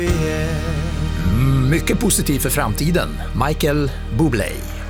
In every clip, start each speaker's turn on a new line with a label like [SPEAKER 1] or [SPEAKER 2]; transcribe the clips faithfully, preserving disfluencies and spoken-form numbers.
[SPEAKER 1] Mycket positivt för framtiden. Michael Bublé.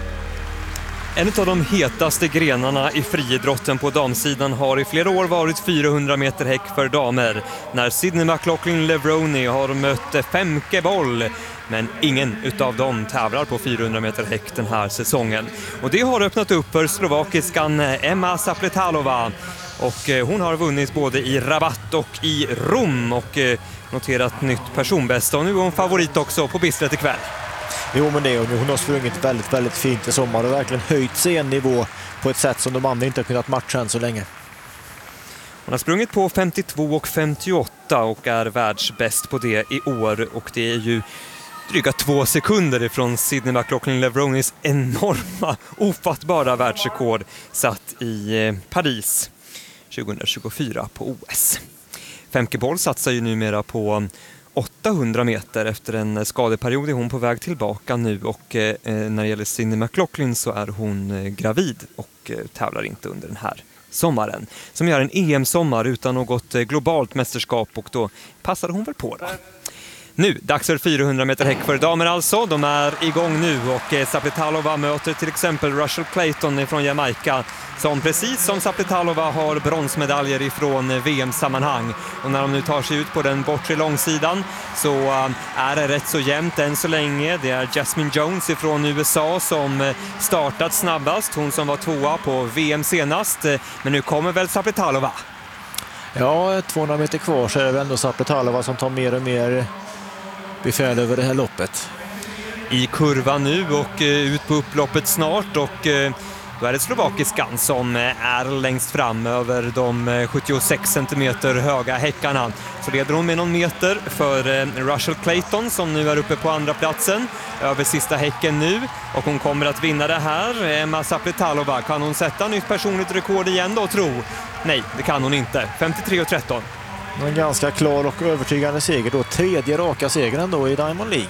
[SPEAKER 2] En av de hetaste grenarna i friidrotten på damsidan har i flera år varit fyrahundra meter häck för damer. När Sydney McLaughlin-Levrone har mött Femke Boll. Men ingen utav dem tävlar på fyrahundra meter häck den här säsongen. Och det har öppnat upp för slovakiskan Emma Zapletalova. Och hon har vunnit både i Rabat och i Rom och noterat nytt personbästa. Och nu är hon favorit också på Bislett ikväll.
[SPEAKER 3] Jo, men det är hon. Hon har sprungit väldigt, väldigt fint i sommar och verkligen höjt sig en nivå på ett sätt som de andra inte har kunnat matcha än så länge.
[SPEAKER 2] Hon har sprungit på femtiotvå och femtioåtta och är världsbäst på det i år. Och det är ju dryga två sekunder ifrån Sydney McLaughlin-Levrones enorma, ofattbara världsrekord satt i Paris tjugohundratjugofyra på O S. Femke Boll satsar ju numera på åttahundra meter efter en skadeperiod. Är hon på väg tillbaka nu och eh, när det gäller Sydney McLaughlin så är hon eh, gravid och eh, tävlar inte under den här sommaren. Som gör en E M-sommar utan något eh, globalt mästerskap och då passar hon väl på det. Nu, dags för fyrahundra meter häck för damer alltså. De är igång nu och eh, Zapletalova möter till exempel Russell Clayton från Jamaica som precis som Zapletalova har bronsmedaljer ifrån V M-sammanhang. Och när de nu tar sig ut på den bortre långsidan så uh, är det rätt så jämnt än så länge. Det är Jasmine Jones ifrån U S A som startat snabbast. Hon som var tvåa på V M senast. Men nu kommer väl Zapletalova.
[SPEAKER 3] Ja, tvåhundra meter kvar så är det väl ändå Zapletalova som tar mer och mer befäl över det här loppet.
[SPEAKER 2] I kurvan nu och uh, ut på upploppet snart och uh, då är det slovakiskan som är längst fram över de sjuttiosex centimeter höga häckarna. Så leder hon med någon meter för Russell Clayton som nu är uppe på andra platsen över sista häcken nu. Och hon kommer att vinna det här. Emma Zapletalova, kan hon sätta nytt personligt rekord igen då, tro? Nej, det kan hon inte. femtiotre och tretton.
[SPEAKER 3] En ganska klar och övertygande seger då. Tredje raka segern då i Diamond League.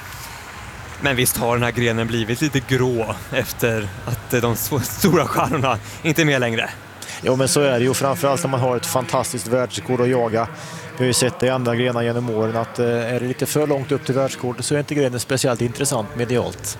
[SPEAKER 2] Men visst har den här grenen blivit lite grå efter att de stora stjärnorna inte är med längre.
[SPEAKER 3] Jo, men så är det ju, framförallt när man har ett fantastiskt världsrekord att jaga. Vi har ju sett det i andra grenar genom åren att är det lite för långt upp till världsrekordet så är inte grenen speciellt intressant medialt.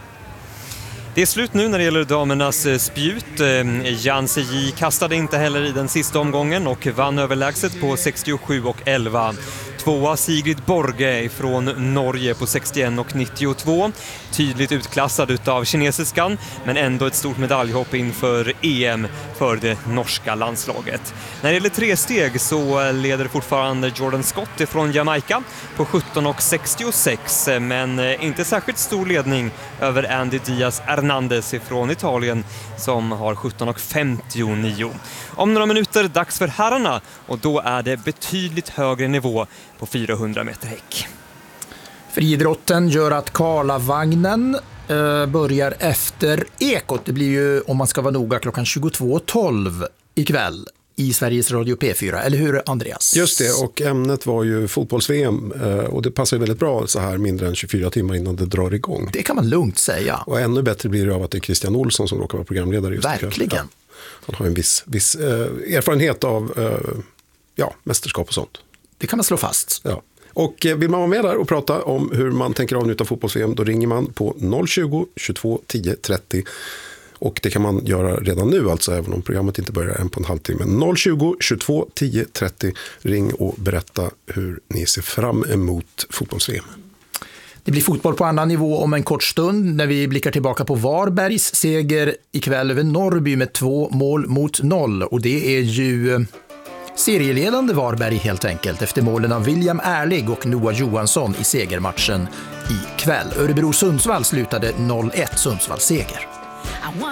[SPEAKER 2] Det är slut nu när det gäller damernas spjut. Jan Seji kastade inte heller i den sista omgången och vann överlägset på sextiosju och elva. Tvåa Sigrid Borge från Norge på sextioen och nittiotvå. Tydligt utklassad utav kinesiskan, men ändå ett stort medaljhopp inför E M för det norska landslaget. När det gäller tre steg så leder fortfarande Jordan Scott från Jamaica på sjutton och sextiosex, men inte särskilt stor ledning över Andy Diaz Hernandez från Italien som har sjutton och femtionio. Om några minuter dags för herrarna och då är det betydligt högre nivå på fyrahundra meter häck.
[SPEAKER 1] Friidrotten gör att Karlavagnen eh, börjar efter Ekot. Det blir ju, om man ska vara noga, klockan tjugotvå och tolv ikväll i Sveriges Radio P fyra. Eller hur, Andreas?
[SPEAKER 4] Just det, och ämnet var ju fotbolls-V M och det passar ju väldigt bra så här mindre än tjugofyra timmar innan det drar igång.
[SPEAKER 1] Det kan man lugnt säga.
[SPEAKER 4] Och ännu bättre blir det av att det är Christian Olsson som råkar vara programledare just.
[SPEAKER 1] Verkligen.
[SPEAKER 4] Ja, han har en viss, viss eh, erfarenhet av eh, ja, mästerskap och sånt.
[SPEAKER 1] Det kan man slå fast.
[SPEAKER 4] Ja. Och vill man vara med där och prata om hur man tänker avnjuta fotbolls-V M, då ringer man på noll tjugo, tjugotvå, tio, trettio. Och det kan man göra redan nu, alltså även om programmet inte börjar än på en halvtimme. noll tjugo, tjugotvå, tio, trettio. Ring och berätta hur ni ser fram emot fotbolls-V M.
[SPEAKER 1] Det blir fotboll på annan nivå om en kort stund när vi blickar tillbaka på Varbergs seger ikväll över Norrby med två mål mot noll. Och det är ju serieledande Varberg helt enkelt efter målen av William Ärlig och Noah Johansson i segermatchen ikväll. Örebro-Sundsvall slutade noll ett, Sundsvalls seger.